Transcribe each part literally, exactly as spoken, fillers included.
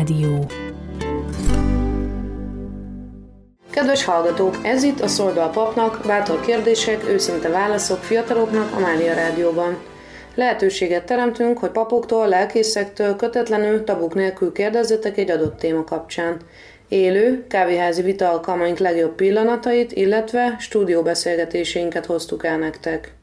Rádió. Kedves hallgatók, ez itt a Szóld be a papnak, bátor kérdések, őszinte válaszok fiataloknak a Mária Rádióban. Lehetőséget teremtünk, hogy papoktól, lelkészektől kötetlenül, tabuk nélkül kérdezzetek egy adott téma kapcsán. Élő, kávéházi vita alkalmaink legjobb pillanatait, illetve stúdióbeszélgetéseinket hoztuk el nektek.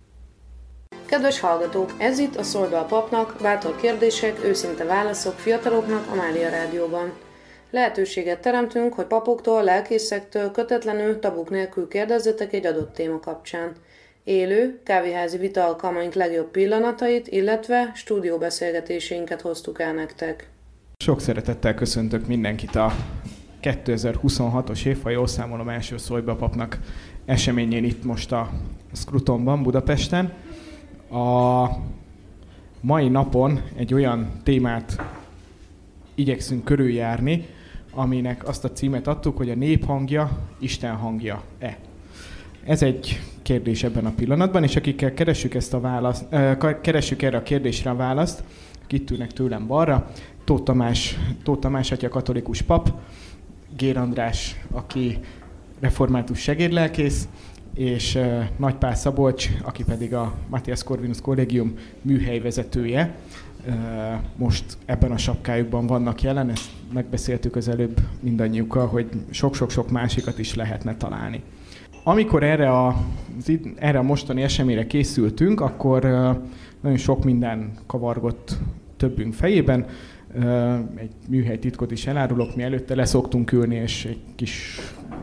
Kedves hallgatók, ez itt a Szóld be a papnak, bátor kérdések, őszinte válaszok fiataloknak a Mária Rádióban. Lehetőséget teremtünk, hogy papoktól, lelkészektől kötetlenül, tabuk nélkül kérdezzetek egy adott téma kapcsán. Élő, kávéházi vita alkalmaink legjobb pillanatait, illetve stúdióbeszélgetéseinket hoztuk el nektek. Sok szeretettel köszöntök mindenkit a kétezer-huszonhatos év, ha jól számolom, első Szóld be a papnak eseményén itt most a Scrutonban, Budapesten. A mai napon egy olyan témát igyekszünk körüljárni, aminek azt a címet adtuk, hogy a nép hangja Isten hangja-e. Ez egy kérdés ebben a pillanatban, és akikkel keressük, ezt a választ, keressük erre a kérdésre a választ, itt ülnek tőlem balra, Tóth Tamás, Tóth Tamás atya katolikus pap, Gér András, aki református segédlelkész, és uh, Nagy Pál Szabolcs, aki pedig a Matthias Corvinus Kollégium műhelyvezetője. Uh, most ebben a sapkájukban vannak jelen, ezt megbeszéltük az előbb mindannyiukkal, hogy sok-sok-sok másikat is lehetne találni. Amikor erre a, erre a mostani eseményre készültünk, akkor uh, nagyon sok minden kavargott többünk fejében. Uh, egy műhelytitkot is elárulok, mi előtte leszoktunk ülni, és egy kis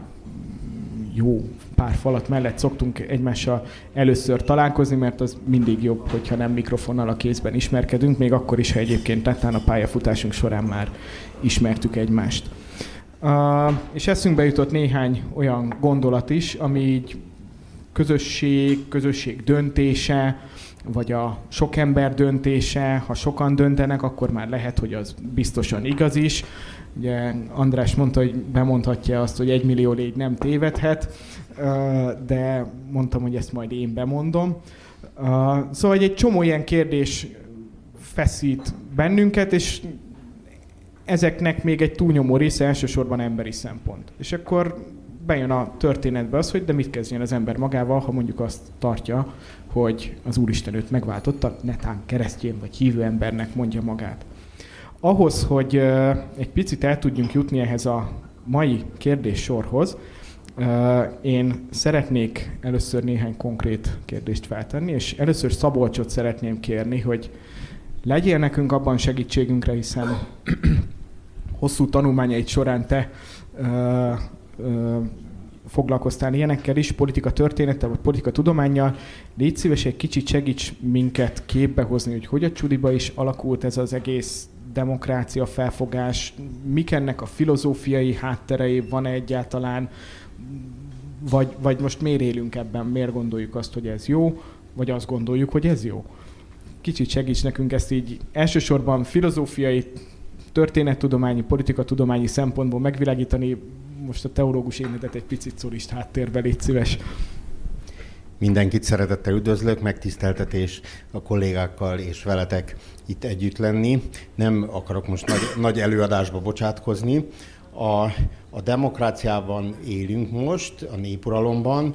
jó pár falat mellett szoktunk egymással először találkozni, mert az mindig jobb, hogyha nem mikrofonnal a kézben ismerkedünk, még akkor is, ha egyébként netán a pályafutásunk során már ismertük egymást. Uh, és eszünkbe jutott néhány olyan gondolat is, ami így közösség, közösség döntése, vagy a sok ember döntése, ha sokan döntenek, akkor már lehet, hogy az biztosan igaz is. Ugye András mondta, hogy bemondhatja azt, hogy egy millió légy nem tévedhet, de mondtam, hogy ezt majd én bemondom. Szóval egy csomó ilyen kérdés feszít bennünket, és ezeknek még egy túlnyomó része elsősorban emberi szempont. És akkor bejön a történetbe az, hogy de mit kezdjen az ember magával, ha mondjuk azt tartja, hogy az Úristen őt megváltotta, netán keresztjén vagy hívő embernek mondja magát. Ahhoz, hogy uh, egy picit el tudjunk jutni ehhez a mai kérdéssorhoz, uh, én szeretnék először néhány konkrét kérdést feltenni, és először Szabolcsot szeretném kérni, hogy legyél nekünk abban segítségünkre, hiszen hosszú tanulmányaid során te uh, uh, foglalkoztál ilyenekkel is, politika történettel, vagy politika tudománnyal. Légy szíves, egy kicsit segíts minket képbe hozni, hogy hogy a csudiba is alakult ez az egész demokrácia felfogás, mik ennek a filozófiai hátterei, van-e egyáltalán, vagy, vagy most miért élünk ebben, miért gondoljuk azt, hogy ez jó, vagy azt gondoljuk, hogy ez jó. Kicsit segíts nekünk ezt így elsősorban filozófiai, történettudományi, politikatudományi szempontból megvilágítani. Most a teológus énedet egy picit szólist háttérbe, légy szíves. Mindenkit szeretettel üdvözlök, megtiszteltetés a kollégákkal és veletek itt együtt lenni. Nem akarok most nagy, nagy előadásba bocsátkozni. A, a demokráciában élünk most, a népuralomban.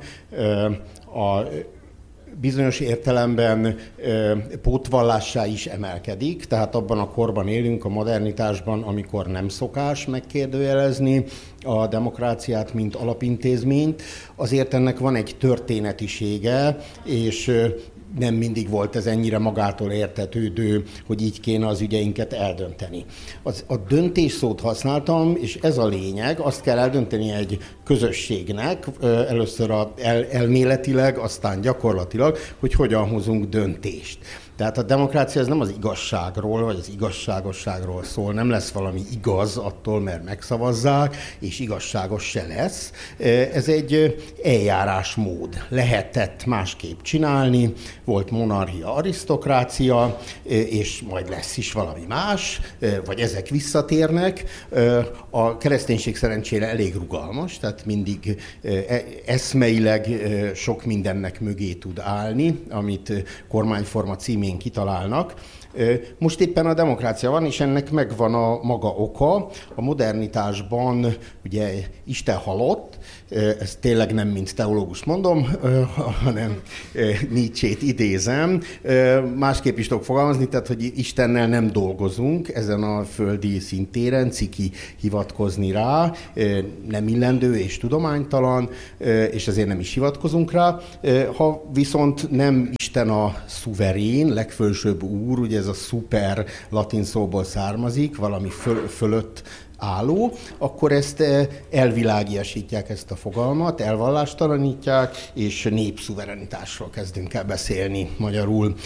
A bizonyos értelemben ö, pótvallássá is emelkedik, tehát abban a korban élünk, a modernitásban, amikor nem szokás megkérdőjelezni a demokráciát, mint alapintézményt. Azért ennek van egy történetisége, és ö, nem mindig volt ez ennyire magától értetődő, hogy így kéne az ügyeinket eldönteni. Az, a döntés szót használtam, és ez a lényeg, azt kell eldönteni egy közösségnek, először a, el, elméletileg, aztán gyakorlatilag, hogy hogyan hozunk döntést. Tehát a demokrácia ez nem az igazságról, vagy az igazságosságról szól, nem lesz valami igaz attól, mert megszavazzák, és igazságos se lesz. Ez egy eljárásmód. Lehetett másképp csinálni, volt monarchia, arisztokrácia, és majd lesz is valami más, vagy ezek visszatérnek. A kereszténység szerencsére elég rugalmas, tehát mindig eszmeileg sok mindennek mögé tud állni, amit kormányforma címén kitalálnak, Most éppen a demokrácia van, és ennek megvan a maga oka. A modernitásban ugye Isten halott, ezt tényleg nem mint teológus mondom, hanem Nietzsét idézem. Másképp is tudok fogalmazni, tehát, hogy Istennel nem dolgozunk ezen a földi szintéren, ciki hivatkozni rá, nem illendő és tudománytalan, és ezért nem is hivatkozunk rá. Ha viszont nem Isten a szuverén, legfölsőbb úr, ugye ez a szuper latin szóból származik, valami föl, fölött álló, akkor ezt elvilágiasítják ezt a fogalmat, elvallástalanítják, és népszuverenitásról kezdünk el beszélni, magyarul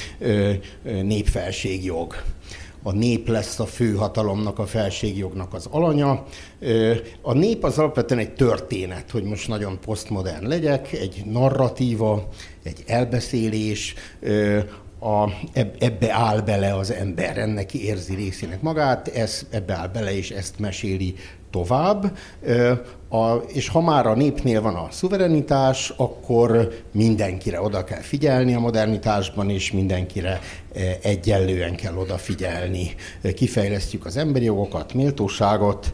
népfelségjog. A nép lesz a főhatalomnak, a felségjognak az alanya. A nép az alapvetően egy történet, hogy most nagyon posztmodern legyek, egy narratíva, egy elbeszélés, A, ebbe áll bele az ember, ennek érzi részének magát, ez, ebbe áll bele, és ezt meséli tovább. A, és ha már a népnél van a szuverenitás, akkor mindenkire oda kell figyelni a modernitásban, és mindenkire egyenlően kell odafigyelni. Kifejlesztjük az emberi jogokat, méltóságot,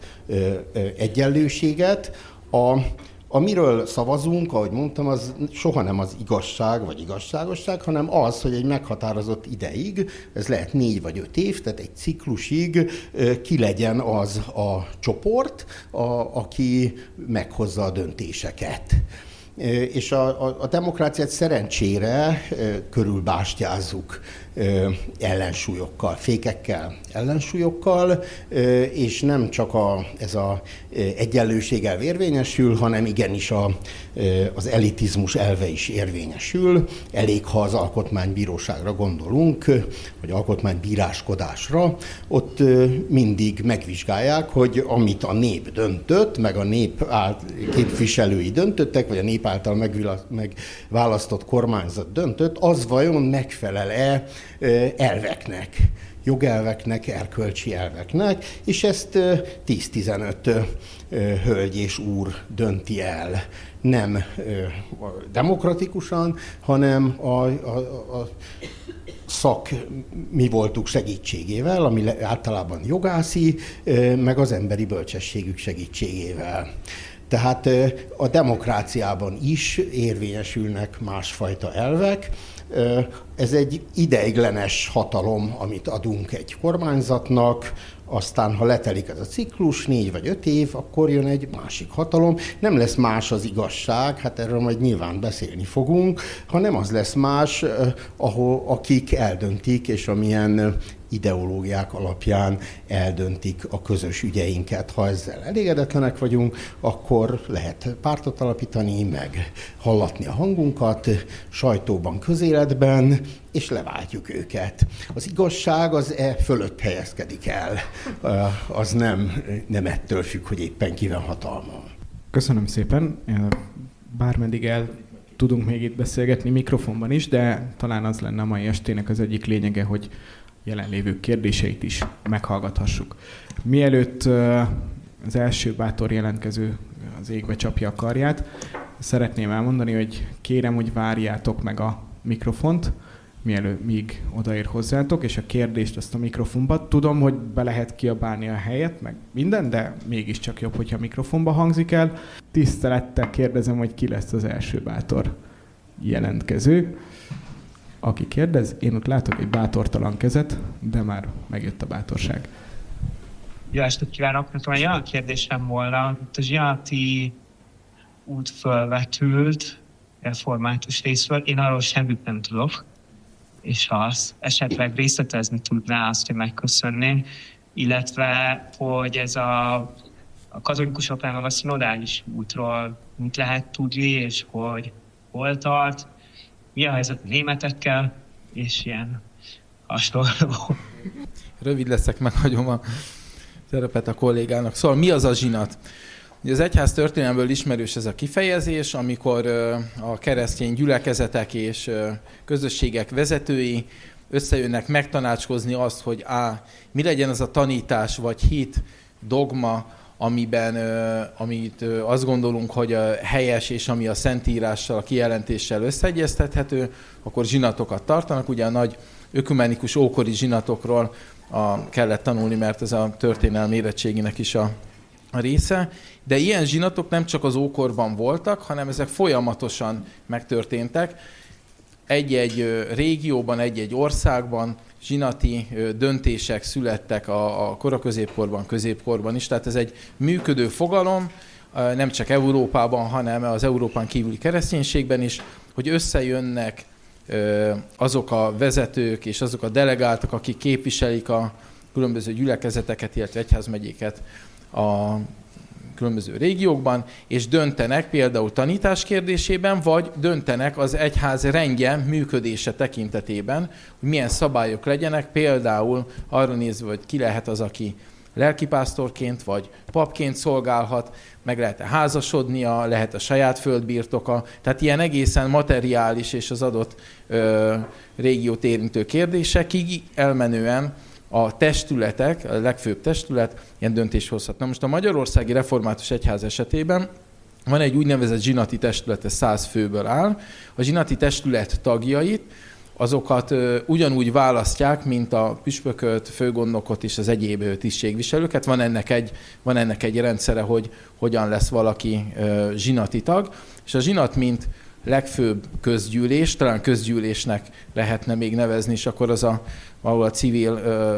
egyenlőséget. A Amiről szavazunk, ahogy mondtam, az soha nem az igazság vagy igazságosság, hanem az, hogy egy meghatározott ideig, ez lehet négy vagy öt év, tehát egy ciklusig ki legyen az a csoport, a, aki meghozza a döntéseket. És a, a, a demokráciát szerencsére körülbástyázzuk ellensúlyokkal, fékekkel, ellensúlyokkal, és nem csak a, ez az egyenlőség érvényesül, hanem igenis a, az elitizmus elve is érvényesül. Elég, ha az alkotmánybíróságra gondolunk, vagy alkotmánybíráskodásra, ott mindig megvizsgálják, hogy amit a nép döntött, meg a nép képviselői döntöttek, vagy a nép által megválasztott kormányzat döntött, az vajon megfelel-e elveknek, jogelveknek, erkölcsi elveknek, és ezt tíz-tizenöt hölgy és úr dönti el. Nem demokratikusan, hanem a, a, a szak mi voltuk segítségével, ami általában jogászi, meg az emberi bölcsességük segítségével. Tehát a demokráciában is érvényesülnek másfajta elvek. Ez egy ideiglenes hatalom, amit adunk egy kormányzatnak, aztán, ha letelik ez a ciklus, négy vagy öt év, akkor jön egy másik hatalom. Nem lesz más az igazság, hát erről majd nyilván beszélni fogunk, hanem az lesz más, ahol akik eldöntik, és amilyen ideológiák alapján eldöntik a közös ügyeinket. Ha ezzel elégedetlenek vagyunk, akkor lehet pártot alapítani, meg hallatni a hangunkat sajtóban, közéletben, és leváltjuk őket. Az igazság az e fölött helyezkedik el. Az nem, nem ettől függ, hogy éppen ki van hatalma. Köszönöm szépen. Bármeddig el tudunk még itt beszélgetni mikrofonban is, de talán az lenne a mai estének az egyik lényege, hogy jelenlévők kérdéseit is meghallgathassuk. Mielőtt az első bátor jelentkező az égbe csapja a karját, szeretném elmondani, hogy kérem, hogy várjátok meg a mikrofont, mielőtt míg odaér hozzátok, és a kérdést azt a mikrofonba. Tudom, hogy be lehet kiabálni a helyet, meg minden, de mégiscsak jobb, hogyha mikrofonba hangzik el. Tisztelettel kérdezem, hogy ki lesz az első bátor jelentkező. Aki kérdez, én ott látok egy bátortalan kezet, de már megjött a bátorság. Jó estét kívánok! Nekem egy olyan kérdésem volna, itt a zsinati út fölvetült református részről, én arról semmit nem tudok, és az esetleg részletezni tudná, azt, hogy megköszönném, illetve, hogy ez a, a katolikusoknál meg a szinodális útról mit lehet tudni, és hogy hol tart, mi a helyzet a németekkel, és ilyen hasonló. Rövid leszek, meghagyom a szerepet a kollégának. Szóval mi az a zsinat? Ugye az egyház történelmből ismerős ez a kifejezés, amikor a keresztény gyülekezetek és közösségek vezetői összejönnek megtanácskozni azt, hogy á, mi legyen az a tanítás vagy hit, dogma, amiben, amit azt gondolunk, hogy a helyes és ami a Szentírással, a kijelentéssel összeegyeztethető, akkor zsinatokat tartanak. Ugye a nagy ökumenikus ókori zsinatokról a, kellett tanulni, mert ez a történelmi érettségének is a, a része. De ilyen zsinatok nem csak az ókorban voltak, hanem ezek folyamatosan megtörténtek. Egy-egy régióban, egy-egy országban zsinati döntések születtek a, a koraközépkorban, középkorban is. Tehát ez egy működő fogalom, nem csak Európában, hanem az Európán kívüli kereszténységben is, hogy összejönnek azok a vezetők és azok a delegáltak, akik képviselik a különböző gyülekezeteket, illetve egyházmegyéket a különböző régiókban, és döntenek például tanítás kérdésében, vagy döntenek az egyház rendje működése tekintetében, hogy milyen szabályok legyenek, például arra nézve, hogy ki lehet az, aki lelkipásztorként vagy papként szolgálhat, meg lehet-e házasodnia, lehet a saját földbirtoka, tehát ilyen egészen materiális és az adott ö, régiót érintő kérdésekig elmenően a testületek, a legfőbb testület ilyen döntést hozhat. Na most a Magyarországi Református Egyház esetében van egy úgynevezett zsinati testület, ez száz főből áll. A zsinati testület tagjait, azokat ö, ugyanúgy választják, mint a püspököt, főgondnokot és az egyéb tisztségviselőket. Van ennek egy, van ennek egy rendszere, hogy hogyan lesz valaki ö, zsinati tag. És a zsinat, mint legfőbb közgyűlés, talán közgyűlésnek lehetne még nevezni, és akkor az a, valahol a civil ö,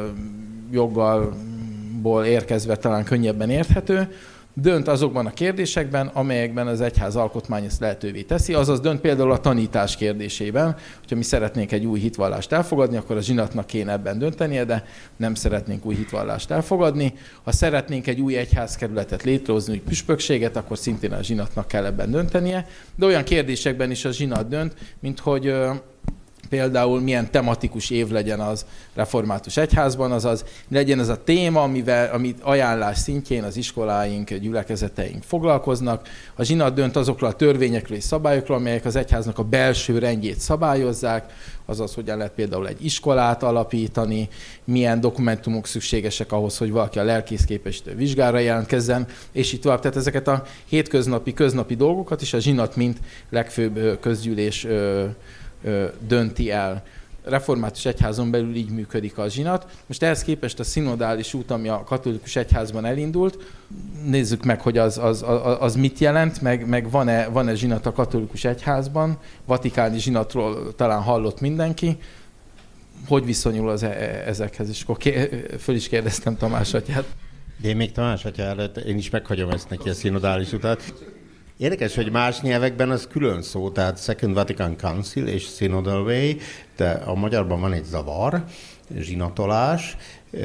joggalból érkezve talán könnyebben érthető, dönt azokban a kérdésekben, amelyekben az egyház alkotmány ezt lehetővé teszi, azaz dönt például a tanítás kérdésében, hogyha mi szeretnénk egy új hitvallást elfogadni, akkor a zsinatnak kéne ebben döntenie, de nem szeretnénk új hitvallást elfogadni. Ha szeretnénk egy új egyházkerületet létrehozni, új püspökséget, akkor szintén a zsinatnak kell ebben döntenie, de olyan kérdésekben is a zsinat dönt, mint hogy például milyen tematikus év legyen az református egyházban, azaz legyen ez a téma, amivel, amit ajánlás szintjén az iskoláink, gyülekezeteink foglalkoznak. A zsinat dönt azokról a törvényekről és szabályokról, amelyek az egyháznak a belső rendjét szabályozzák, azaz hogyan lehet például egy iskolát alapítani, milyen dokumentumok szükségesek ahhoz, hogy valaki a lelkészképesítő vizsgára jelentkezzen, és így tovább. Tehát ezeket a hétköznapi, köznapi dolgokat is a zsinat, mint legfőbb közgyűlés dönti el. Református egyházon belül így működik a zsinat. Most ehhez képest a szinodális út, ami a katolikus egyházban elindult, nézzük meg, hogy az, az, az, az mit jelent, meg, meg van-e, van-e zsinat a katolikus egyházban, vatikáni zsinatról talán hallott mindenki. Hogy viszonyul az e- ezekhez? És akkor ké- föl is kérdeztem Tamás atyát. De én még Tamás atya előtt, én is meghagyom ezt neki a szinodális utat. Érdekes, hogy más nyelvekben az külön szó, tehát Second Vatican Council és Synodal Way, de a magyarban van egy zavar, zsinatolás.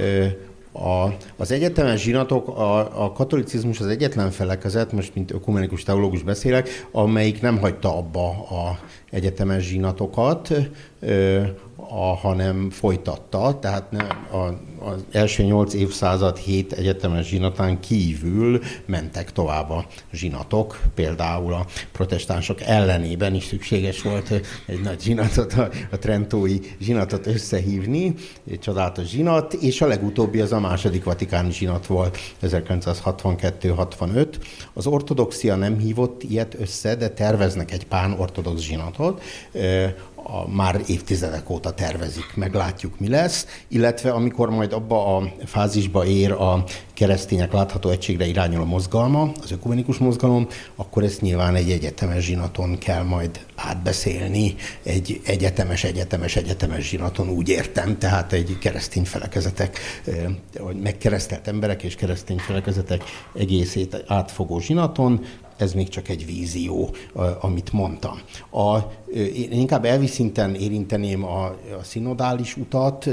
A, az egyetemes zsinatok, a, a katolicizmus az egyetlen felekezet, most mint ökumenikus teológus beszélek, amelyik nem hagyta abba az egyetemes zsinatokat, a, hanem folytatta, tehát ne, a, az első nyolc évszázad hét egyetemes zsinatán kívül mentek tovább a zsinatok, például a protestánsok ellenében is szükséges volt egy nagy zsinatot, a, a trentói zsinatot összehívni, egy csodálatos zsinat, és a legutóbbi az a második vatikáni zsinat volt, ezerkilencszázhatvankettő hatvanöt. Az ortodoxia nem hívott ilyet össze, de terveznek egy pán-ortodox zsinatot, A, már évtizedek óta tervezik, meglátjuk, mi lesz, illetve amikor majd abba a fázisba ér a keresztények látható egységre irányuló mozgalma, az ökumenikus mozgalom, akkor ezt nyilván egy egyetemes zsinaton kell majd átbeszélni, egy egyetemes, egyetemes, egyetemes zsinaton, úgy értem, tehát egy keresztény felekezetek, megkeresztelt emberek és keresztény felekezetek egészét átfogó zsinaton. Ez még csak egy vízió, amit mondtam. A, én inkább elvi szinten érinteném a, a szinodális utat,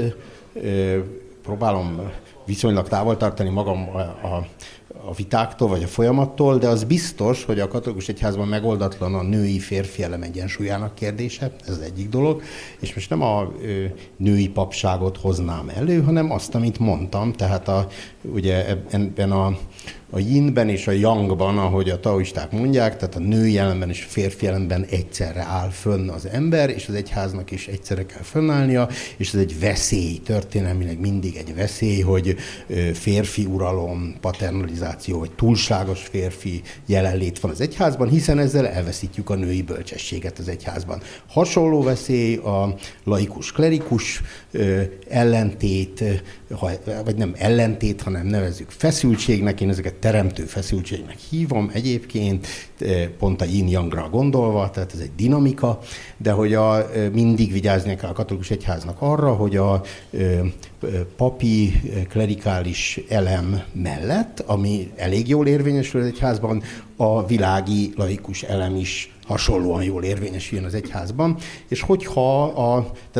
próbálom viszonylag távol tartani magam a, a, a vitáktól vagy a folyamattól, de az biztos, hogy a katolikus egyházban megoldatlan a női-férfi elem egyensúlyának kérdése, ez az egyik dolog, és most nem a ö, női papságot hoznám elő, hanem azt, amit mondtam, tehát a, ugye ebben a a yinben és a yangban, ahogy a taoisták mondják, tehát a női jelenben és a férfi jelenben egyszerre áll fönn az ember, és az egyháznak is egyszerre kell fönnállnia, és ez egy veszély, történelmileg mindig egy veszély, hogy férfi uralom, paternalizáció, vagy túlságos férfi jelenlét van az egyházban, hiszen ezzel elveszítjük a női bölcsességet az egyházban. Hasonló veszély a laikus-klerikus ellentét, vagy nem ellentét, hanem nevezzük feszültségnek, én ezeket teremtő feszültségnek hívom egyébként, pont a yin-yangra gondolva, tehát ez egy dinamika, de hogy a, mindig vigyázni kell a katolikus egyháznak arra, hogy a papi, klerikális elem mellett, ami elég jól érvényesül az egyházban, a világi laikus elem is hasonlóan jól érvényesüljön az egyházban, és hogyha a,